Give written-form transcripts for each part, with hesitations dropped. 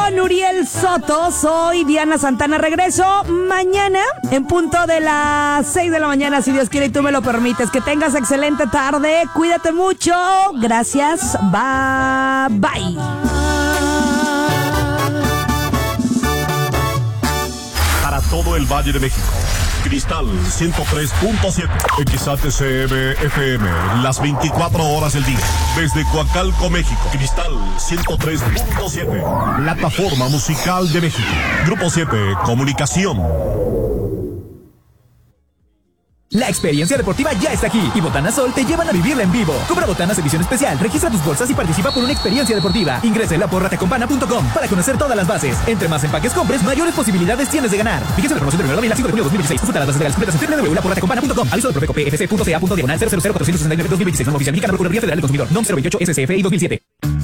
con Uriel Soto. Soy Diana Santana. Regreso mañana en punto de las 6 de la mañana, si Dios quiere y tú me lo permites. Que tengas excelente tarde. Cuídate mucho. Gracias. Bye. Bye. Para todo el Valle de México, Cristal 103.7, XHCM FM, las 24 horas del día. Desde Coacalco, México, Cristal 103.7, plataforma musical de México. Grupo 7, Comunicación. La experiencia deportiva ya está aquí y Botanas Sol te llevan a vivirla en vivo. Compra Botanas edición especial, registra tus bolsas y participa por una experiencia deportiva. Ingresa en laporrateacompana.com para conocer todas las bases. Entre más empaques compres, mayores posibilidades tienes de ganar. Fíjense la promoción del 1 de 5 de junio de 2016. Consulta las bases legales completas en www.laporrateacompana.com. Aviso de Profeco PFC.ca.diagonal 000-469-2016. Norma oficial mexicana, Procuraduría Federal del Consumidor. NOM 028 SCFI 2007.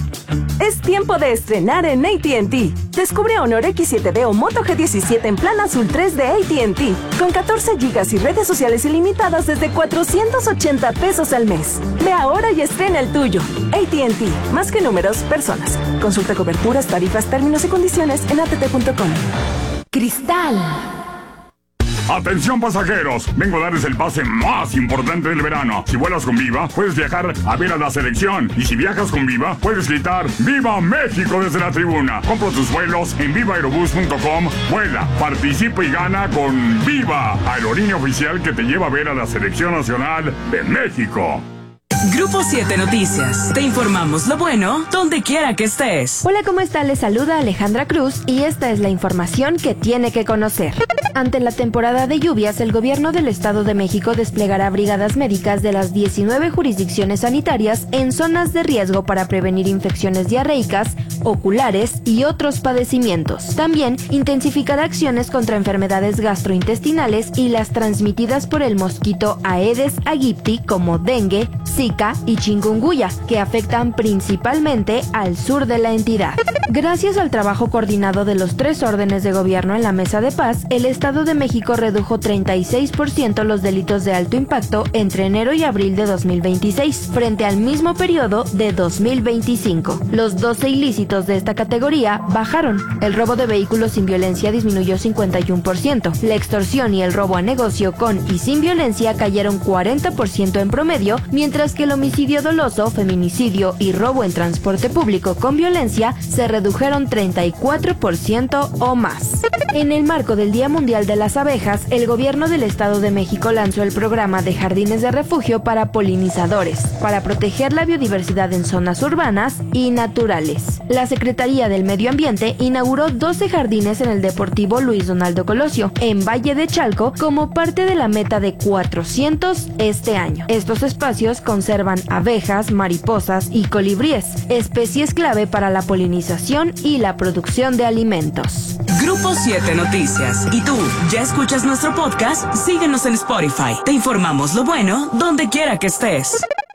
Es tiempo de estrenar en AT&T. Descubre Honor X7B o Moto G17 en plan azul 3 de AT&T. Con 14 GB y redes sociales ilimitadas desde $480 al mes. Ve ahora y estrena el tuyo. AT&T. Más que números, personas. Consulta coberturas, tarifas, términos y condiciones en att.com. Cristal. Atención pasajeros, vengo a darles el pase más importante del verano. Si vuelas con Viva, puedes viajar a ver a la selección. Y si viajas con Viva, puedes gritar ¡Viva México! Desde la tribuna. Compra tus vuelos en vivaaerobus.com. Vuela, participa y gana con Viva, aerolínea oficial que te lleva a ver a la selección nacional de México. Grupo 7 Noticias. Te informamos lo bueno donde quiera que estés. Hola, ¿cómo está? Les saluda Alejandra Cruz y esta es la información que tiene que conocer. Ante la temporada de lluvias, el gobierno del Estado de México desplegará brigadas médicas de las 19 jurisdicciones sanitarias en zonas de riesgo para prevenir infecciones diarreicas, oculares y otros padecimientos. También intensificará acciones contra enfermedades gastrointestinales y las transmitidas por el mosquito Aedes aegypti como dengue, Zika y chikungunya, que afectan principalmente al sur de la entidad. Gracias al trabajo coordinado de los 3 órdenes de gobierno en la Mesa de Paz, el Estado de México redujo 36% los delitos de alto impacto entre enero y abril de 2026, frente al mismo periodo de 2025. Los 12 ilícitos de esta categoría bajaron. El robo de vehículos sin violencia disminuyó 51%. La extorsión y el robo a negocio con y sin violencia cayeron 40% en promedio, mientras que el homicidio doloso, feminicidio y robo en transporte público con violencia se redujeron 34% o más. En el marco del Día Mundial de las Abejas, el gobierno del Estado de México lanzó el programa de jardines de refugio para polinizadores, para proteger la biodiversidad en zonas urbanas y naturales. La Secretaría del Medio Ambiente inauguró 12 jardines en el Deportivo Luis Donaldo Colosio, en Valle de Chalco, como parte de la meta de 400 este año. Estos espacios conservan abejas, mariposas y colibríes, especies clave para la polinización y la producción de alimentos. Grupo 7 Noticias. ¿Y tú, ya escuchas nuestro podcast? Síguenos en Spotify. Te informamos lo bueno donde quiera que estés.